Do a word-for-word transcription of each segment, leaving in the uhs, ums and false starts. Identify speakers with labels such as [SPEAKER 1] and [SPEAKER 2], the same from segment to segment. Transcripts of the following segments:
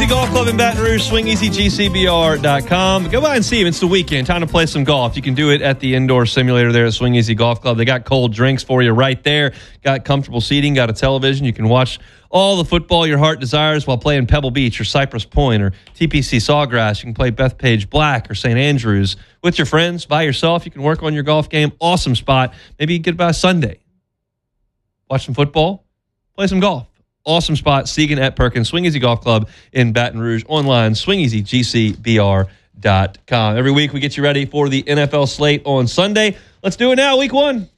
[SPEAKER 1] Golf Club in Baton Rouge, swing easy G C B R dot com. Go by and see them. It's the weekend. Time to play some golf. You can do it at the indoor simulator there at Swing Easy Golf Club. They got cold drinks for you right there. Got comfortable seating. Got a television. You can watch all the football your heart desires while playing Pebble Beach or Cypress Point or T P C Sawgrass. You can play Bethpage Black or Saint Andrews with your friends, by yourself. You can work on your golf game. Awesome spot. Maybe you get by Sunday. Watch some football. Play some golf. Awesome spot, Segan at Perkins, Swing Easy Golf Club in Baton Rouge. Online, swing easy G C B R dot com. Every week we get you ready for the N F L slate on Sunday. Let's do it now, week one.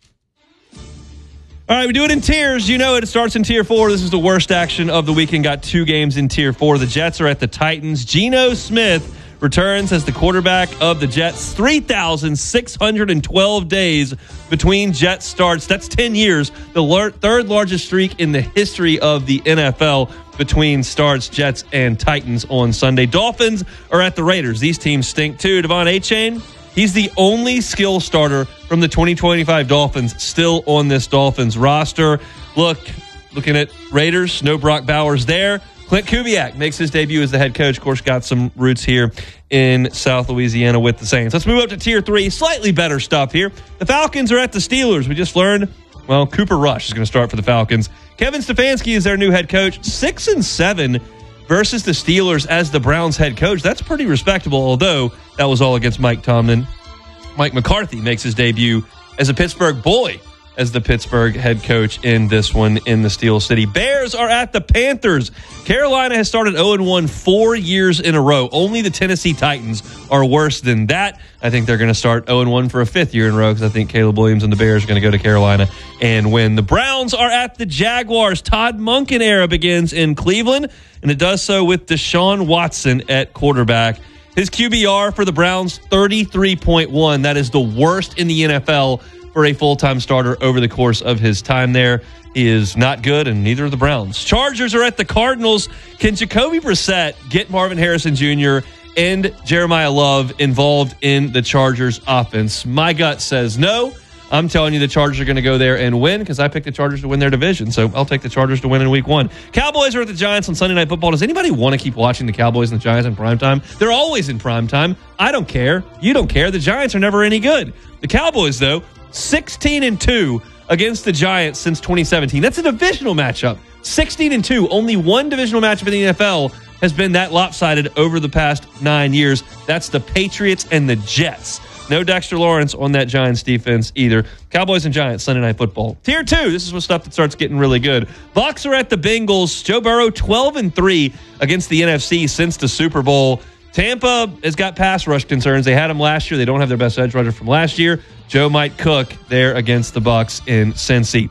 [SPEAKER 1] All right, we do it in tiers. You know it. It starts in tier four. This is the worst action of the weekend. Got two games in tier four. The Jets are at the Titans. Geno Smith returns as the quarterback of the Jets. three thousand six hundred twelve days between Jets starts. That's ten years. The lar- third largest streak in the history of the N F L between starts, Jets and Titans on Sunday. Dolphins are at the Raiders. These teams stink too. Devon Achane, he's the only skill starter from the twenty twenty-five Dolphins still on this Dolphins roster. Look, looking at Raiders, no Brock Bowers there. Clint Kubiak makes his debut as the head coach. Of course, got some roots here in South Louisiana with the Saints. Let's move up to tier three. Slightly better stuff here. The Falcons are at the Steelers. We just learned, well, Cooper Rush is going to start for the Falcons. Kevin Stefanski is their new head coach. Six and seven versus the Steelers as the Browns head coach. That's pretty respectable, although that was all against Mike Tomlin. Mike McCarthy makes his debut as a Pittsburgh boy as the Pittsburgh head coach in this one in the Steel City. Bears are at the Panthers. Carolina has started oh and one four years in a row. Only the Tennessee Titans are worse than that. I think they're going to start oh and one for a fifth year in a row because I think Caleb Williams and the Bears are going to go to Carolina and win. The Browns are at the Jaguars. Todd Monken era begins in Cleveland, and it does so with Deshaun Watson at quarterback. His Q B R for the Browns, thirty-three point one. That is the worst in the N F L for a full-time starter over the course of his time there. He is not good, and neither are the Browns. Chargers are at the Cardinals. Can Jacoby Brissett get Marvin Harrison Junior and Jeremiah Love involved in the Chargers offense? My gut says no. I'm telling you the Chargers are going to go there and win because I picked the Chargers to win their division, so I'll take the Chargers to win in week one. Cowboys are at the Giants on Sunday Night Football. Does anybody want to keep watching the Cowboys and the Giants in primetime? They're always in primetime. I don't care. You don't care. The Giants are never any good. The Cowboys, though, sixteen and two against the Giants since twenty seventeen. That's a divisional matchup. sixteen and two. Only one divisional matchup in the N F L has been that lopsided over the past nine years. That's the Patriots and the Jets. No Dexter Lawrence on that Giants defense either. Cowboys and Giants, Sunday Night Football. Tier two, this is what stuff that starts getting really good. Bucs are at the Bengals. Joe Burrow, twelve and three against the N F C since the Super Bowl. Tampa has got pass rush concerns. They had them last year. They don't have their best edge rusher from last year. Joe might cook there against the Bucs in Cincy.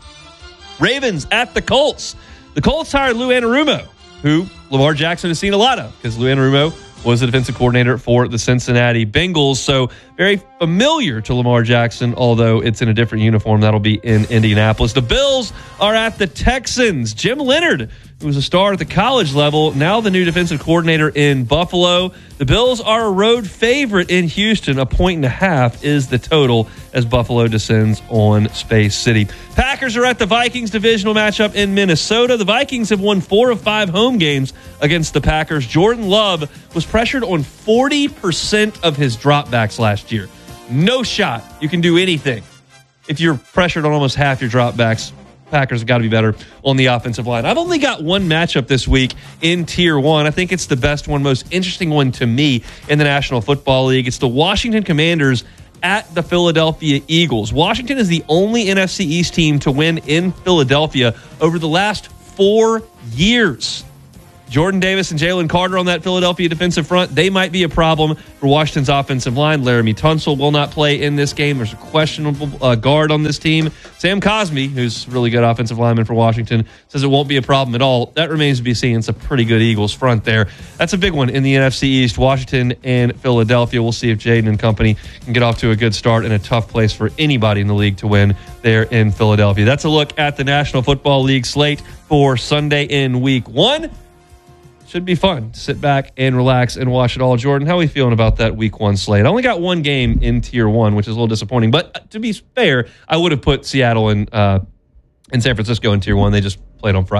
[SPEAKER 1] Ravens at the Colts. The Colts hired Lou Anarumo, who Lamar Jackson has seen a lot of because Lou Anarumo was the defensive coordinator for the Cincinnati Bengals. So very familiar to Lamar Jackson, although it's in a different uniform. That'll be in Indianapolis. The Bills are at the Texans. Jim Leonard, who was a star at the college level, now the new defensive coordinator in Buffalo. The Bills are a road favorite in Houston. A point and a half is the total as Buffalo descends on Space City. Packers are at the Vikings divisional matchup in Minnesota. The Vikings have won four of five home games against the Packers. Jordan Love was pressured on forty percent of his dropbacks last year. No shot you can do anything if you're pressured on almost half your dropbacks. Packers have got to be better on the offensive line. I've only got one matchup this week in Tier one. I think it's the best one, most interesting one to me in the National Football League. It's the Washington Commanders at the Philadelphia Eagles. Washington is the only N F C East team to win in Philadelphia over the last four years. Jordan Davis and Jalen Carter on that Philadelphia defensive front, they might be a problem for Washington's offensive line. Laramie Tunsil will not play in this game. There's a questionable uh, guard on this team. Sam Cosmi, who's a really good offensive lineman for Washington, says it won't be a problem at all. That remains to be seen. It's a pretty good Eagles front there. That's a big one in the N F C East, Washington and Philadelphia. We'll see if Jaden and company can get off to a good start in a tough place for anybody in the league to win there in Philadelphia. That's a look at the National Football League slate for Sunday in week one. Should be fun. Sit back and relax and watch it all. Jordan, how are we feeling about that week one slate? I only got one game in tier one, which is a little disappointing. But to be fair, I would have put Seattle and uh, and San Francisco in tier one. They just played on Friday.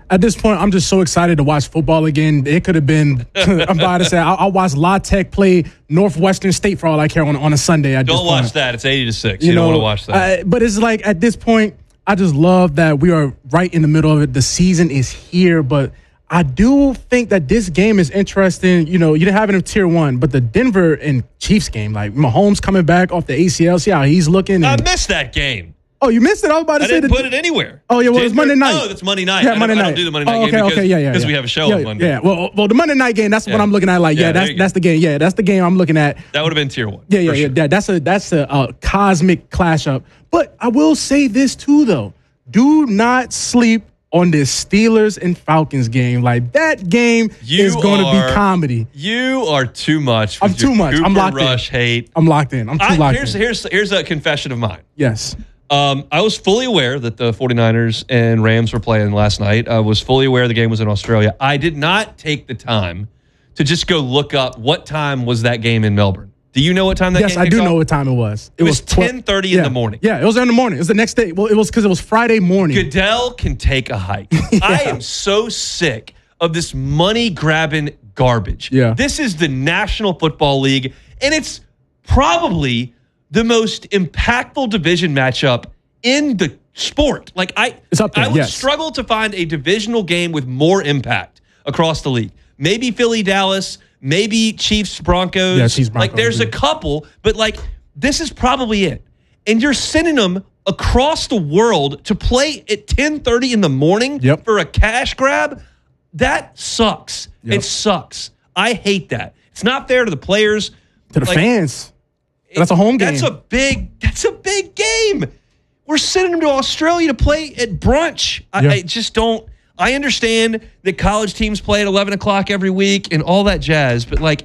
[SPEAKER 2] At this point, I'm just so excited to watch football again. It could have been, I'm about to say, I'll, I'll watch La Tech play Northwestern State for all I care on, on a Sunday. At
[SPEAKER 1] don't
[SPEAKER 2] this
[SPEAKER 1] watch
[SPEAKER 2] point.
[SPEAKER 1] that. It's eighty to six. You, you know, don't want to watch that.
[SPEAKER 2] Uh, but it's like, at this point, I just love that we are right in the middle of it. The season is here, but I do think that this game is interesting. You know, you didn't have it in tier one, but the Denver and Chiefs game, like Mahomes coming back off the A C L, see how he's looking.
[SPEAKER 1] I missed that game.
[SPEAKER 2] Oh, you missed it? I was about to
[SPEAKER 1] I
[SPEAKER 2] say
[SPEAKER 1] didn't
[SPEAKER 2] that.
[SPEAKER 1] put it anywhere.
[SPEAKER 2] Oh, yeah, well,
[SPEAKER 1] Denver?
[SPEAKER 2] it's Monday night.
[SPEAKER 1] Oh, that's Monday night.
[SPEAKER 2] Yeah,
[SPEAKER 1] I,
[SPEAKER 2] Monday
[SPEAKER 1] don't,
[SPEAKER 2] night.
[SPEAKER 1] I don't do the Monday night
[SPEAKER 2] oh, okay,
[SPEAKER 1] game because,
[SPEAKER 2] okay, yeah, yeah,
[SPEAKER 1] because
[SPEAKER 2] yeah.
[SPEAKER 1] we have a show
[SPEAKER 2] yeah,
[SPEAKER 1] on Monday.
[SPEAKER 2] Yeah, well, well, the Monday night game, that's
[SPEAKER 1] yeah.
[SPEAKER 2] what I'm looking at. Like, yeah,
[SPEAKER 1] yeah
[SPEAKER 2] that's that's the game. Yeah, that's the game I'm looking at.
[SPEAKER 1] That would have been tier one.
[SPEAKER 2] Yeah, yeah,
[SPEAKER 1] sure.
[SPEAKER 2] yeah. That's a that's a, a cosmic clash up. But I will say this too, though. Do not sleep on this Steelers and Falcons game. Like, that game
[SPEAKER 1] You
[SPEAKER 2] is going to
[SPEAKER 1] are-
[SPEAKER 2] be comedy.
[SPEAKER 1] You are too much. With
[SPEAKER 2] I'm too
[SPEAKER 1] your
[SPEAKER 2] much.
[SPEAKER 1] Cooper
[SPEAKER 2] I'm locked
[SPEAKER 1] Rush
[SPEAKER 2] in.
[SPEAKER 1] hate.
[SPEAKER 2] I'm locked in. I'm too
[SPEAKER 1] I,
[SPEAKER 2] locked
[SPEAKER 1] here's,
[SPEAKER 2] in.
[SPEAKER 1] Here's, here's a confession of mine.
[SPEAKER 2] Yes.
[SPEAKER 1] Um, I was fully aware that the 49ers and Rams were playing last night. I was fully aware the game was in Australia. I did not take the time to just go look up what time was that game in Melbourne. Do you know what time that
[SPEAKER 2] Yes,
[SPEAKER 1] game
[SPEAKER 2] I
[SPEAKER 1] kicked
[SPEAKER 2] do
[SPEAKER 1] off?
[SPEAKER 2] know what time it was.
[SPEAKER 1] It, was
[SPEAKER 2] twelve
[SPEAKER 1] ten thirty
[SPEAKER 2] yeah.
[SPEAKER 1] in the morning.
[SPEAKER 2] Yeah, it was in the morning. It was the next day. Well, it was because it was Friday morning.
[SPEAKER 1] Goodell can take a hike.
[SPEAKER 2] Yeah.
[SPEAKER 1] I am so sick of this money-grabbing garbage.
[SPEAKER 2] Yeah.
[SPEAKER 1] This is the National Football League, and it's probably the most impactful division matchup in the sport. Like, I,
[SPEAKER 2] It's up there,
[SPEAKER 1] I would
[SPEAKER 2] yes.
[SPEAKER 1] struggle to find a divisional game with more impact across the league. Maybe Philly, Dallas, maybe Chiefs, Broncos.
[SPEAKER 2] Yeah, Chiefs, Broncos,
[SPEAKER 1] Like, there's
[SPEAKER 2] yeah.
[SPEAKER 1] a couple, but, like, this is probably it. And you're sending them across the world to play at ten thirty in the morning
[SPEAKER 2] Yep.
[SPEAKER 1] for a cash grab. That sucks.
[SPEAKER 2] Yep.
[SPEAKER 1] It sucks. I hate that. It's not fair to the players.
[SPEAKER 2] To the
[SPEAKER 1] Like,
[SPEAKER 2] fans. That's a home game.
[SPEAKER 1] That's a big, that's a big game. We're sending them to Australia to play at brunch. I,
[SPEAKER 2] Yeah.
[SPEAKER 1] I just don't, I understand that college teams play at eleven o'clock every week and all that jazz, but like,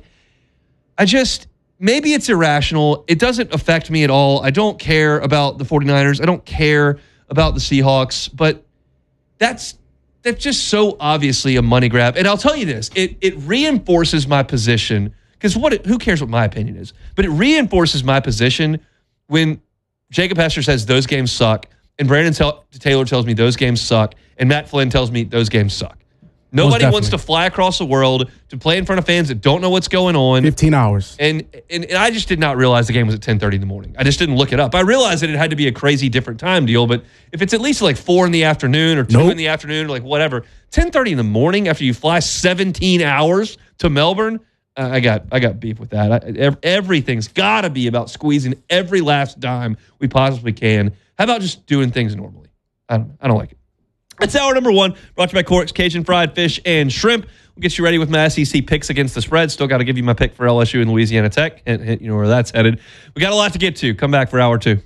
[SPEAKER 1] I just, maybe it's irrational. It doesn't affect me at all. I don't care about the 49ers. I don't care about the Seahawks, but that's, that's just so obviously a money grab. And I'll tell you this, it it reinforces my position, because what it, who cares what my opinion is, but it reinforces my position when Jacob Hester says those games suck, and Brandon Tel- Taylor tells me those games suck, and Matt Flynn tells me those games suck. Nobody wants to fly across the world to play in front of fans that don't know what's going on.
[SPEAKER 2] fifteen hours.
[SPEAKER 1] And, and and I just did not realize the game was at ten thirty in the morning. I just didn't look it up. I realized that it had to be a crazy different time deal, but if it's at least like four in the afternoon or two
[SPEAKER 2] Nope.
[SPEAKER 1] in the afternoon or like whatever, ten thirty in the morning after you fly seventeen hours to Melbourne, uh, I got I got beef with that. I, ev- everything's got to be about squeezing every last dime we possibly can. How about just doing things normally? I don't I don't like it. It's hour number one, brought to you by Cork's Cajun Fried Fish and Shrimp. We'll get you ready with my S E C picks against the spread. Still got to give you my pick for L S U and Louisiana Tech. Hint, hint, you know where that's headed. We got a lot to get to. Come back for hour two.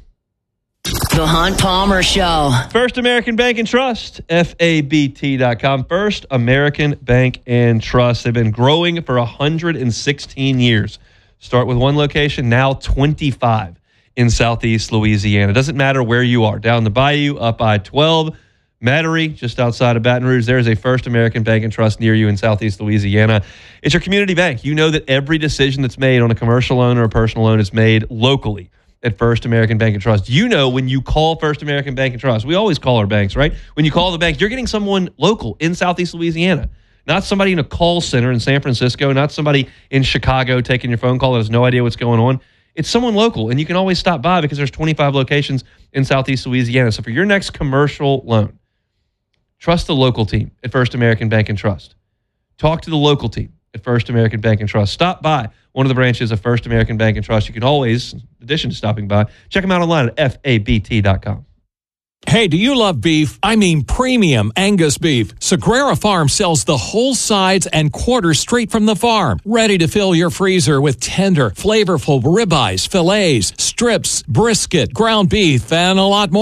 [SPEAKER 3] The Hunt Palmer Show.
[SPEAKER 1] First American Bank and Trust, F A B T dot com. First American Bank and Trust. They've been growing for one hundred sixteen years. Start with one location, now twenty-five in Southeast Louisiana. Doesn't matter where you are. Down the bayou, up I twelve, Metairie, just outside of Baton Rouge. There is a First American Bank and Trust near you in Southeast Louisiana. It's your community bank. You know that every decision that's made on a commercial loan or a personal loan is made locally at First American Bank and Trust. You know when you call First American Bank and Trust, we always call our banks, right? When you call the bank, you're getting someone local in Southeast Louisiana. Not somebody in a call center in San Francisco, not somebody in Chicago taking your phone call that has no idea what's going on. It's someone local, and you can always stop by because there's twenty-five locations in Southeast Louisiana. So for your next commercial loan, trust the local team at First American Bank and Trust. Talk to the local team at First American Bank and Trust. Stop by one of the branches of First American Bank and Trust. You can always, in addition to stopping by, check them out online at F A B T dot com.
[SPEAKER 4] Hey, do you love beef? I mean premium Angus beef. Sagrera Farm sells the whole sides and quarters straight from the farm, ready to fill your freezer with tender, flavorful ribeyes, fillets, strips, brisket, ground beef, and a lot more.